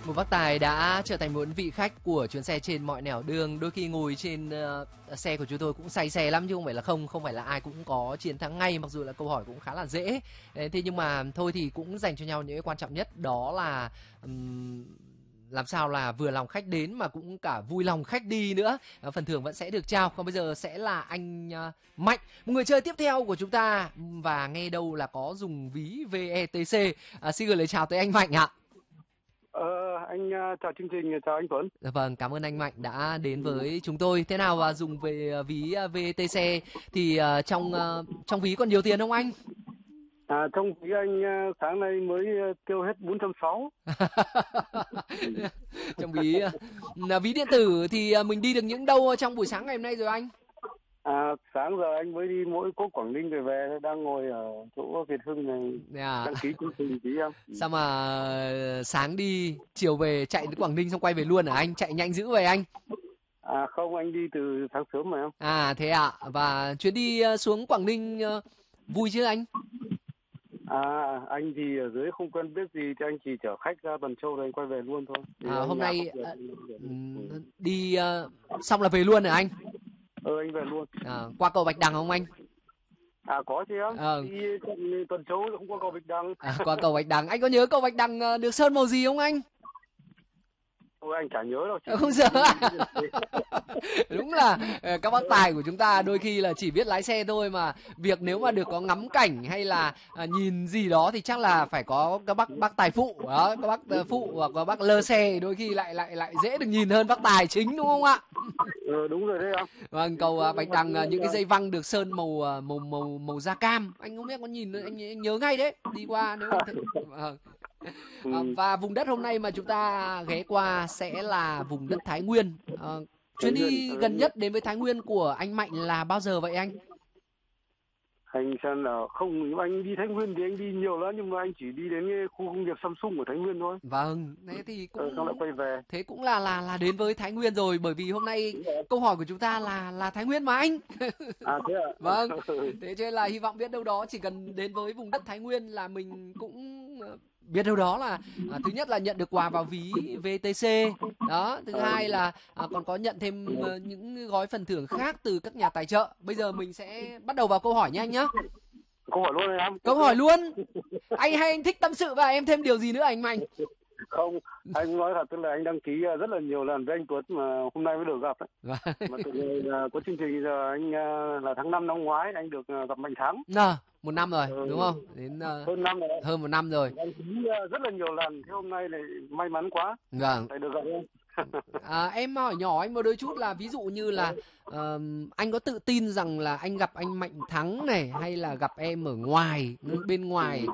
Một bác tài đã trở thành một vị khách của chuyến xe trên mọi nẻo đường. Đôi khi ngồi trên xe của chúng tôi cũng say xe lắm chứ không phải là không phải là ai cũng có chiến thắng ngay, mặc dù là câu hỏi cũng khá là dễ. Thế nhưng mà thôi thì cũng dành cho nhau những cái quan trọng nhất, đó là làm sao là vừa lòng khách đến mà cũng cả vui lòng khách đi nữa. Phần thưởng vẫn sẽ được trao. Còn bây giờ sẽ là anh Mạnh, một người chơi tiếp theo của chúng ta, và nghe đâu là có dùng ví VETC. Xin gửi lời chào tới anh Mạnh ạ. Anh chào chương trình, chào anh Tuấn. Dạ vâng, cảm ơn anh Mạnh đã đến với chúng tôi. Thế nào dùng về ví VTC thì trong ví còn nhiều tiền không anh? Trong ví anh sáng nay mới tiêu hết 460. Trong ví ví điện tử thì mình đi được những đâu trong buổi sáng ngày hôm nay rồi anh? Sáng giờ anh mới đi mỗi Cốc Quảng Ninh về, đang ngồi ở chỗ Việt Hưng này đăng ký chương trình tí em. Sao mà sáng đi chiều về, chạy đến Quảng Ninh xong quay về luôn hả anh? Chạy nhanh dữ vậy anh? Không, anh đi từ sáng sớm mà em. Thế ạ. Và chuyến đi xuống Quảng Ninh vui chứ anh? Anh thì ở dưới không quen biết gì thì anh chỉ chở khách ra Tuần Châu rồi anh quay về luôn thôi. Hôm nay đi xong là về luôn hả anh? Anh về luôn. Qua cầu Bạch Đằng không anh? Có chứ em. Đi Tuần Châu không qua cầu Bạch Đằng. Qua cầu Bạch Đằng. Anh có nhớ cầu Bạch Đằng được sơn màu gì không anh? Anh chả nhớ đâu. Không sợ. Đúng là các bác tài của chúng ta đôi khi là chỉ biết lái xe thôi, mà việc nếu mà được có ngắm cảnh hay là nhìn gì đó thì chắc là phải có các bác tài phụ đó, các bác phụ hoặc các bác lơ xe, đôi khi lại dễ được nhìn hơn bác tài chính, đúng không ạ? Đúng rồi đấy em. Vâng, cầu Bạch Đằng những cái dây văng được sơn màu da cam, anh không biết có nhìn anh nhớ ngay đấy, đi qua nếu không thấy. Và vùng đất hôm nay mà chúng ta ghé qua sẽ là vùng đất Thái Nguyên. Chuyến đi gần nhất đến với Thái Nguyên của anh Mạnh là bao giờ vậy anh? Anh xem là không, anh đi Thái Nguyên thì anh đi nhiều lắm, nhưng mà anh chỉ đi đến cái khu công nghiệp Samsung của Thái Nguyên thôi. Vâng, thế thì cũng xong lại quay về. Thế cũng là đến với Thái Nguyên rồi, bởi vì hôm nay câu hỏi của chúng ta là Thái Nguyên mà anh. Thế à? Vâng, thế cho nên là hy vọng biết đâu đó chỉ cần đến với vùng đất Thái Nguyên là mình cũng biết đâu đó là thứ nhất là nhận được quà vào ví VTC đó, thứ hai là còn có nhận thêm những gói phần thưởng khác từ các nhà tài trợ. Bây giờ mình sẽ bắt đầu vào câu hỏi nhé anh nhé. Câu hỏi luôn này em. Câu hỏi luôn. Anh hay anh thích tâm sự và em thêm điều gì nữa anh Mạnh? Không, anh nói thật, tức là anh đăng ký rất là nhiều lần với anh Tuấn mà hôm nay mới được gặp đấy. Mà từ ngày có chương trình giờ anh là tháng 5 năm ngoái anh được gặp Mạnh Thắng. 1 năm rồi đúng không? Đến hơn 1 năm rồi. Anh ký rất là nhiều lần, thế hôm nay này may mắn quá. Vâng. Phải được gặp em. Em hỏi nhỏ anh một đôi chút là ví dụ như là anh có tự tin rằng là anh gặp anh Mạnh Thắng này, hay là gặp em ở ngoài bên ngoài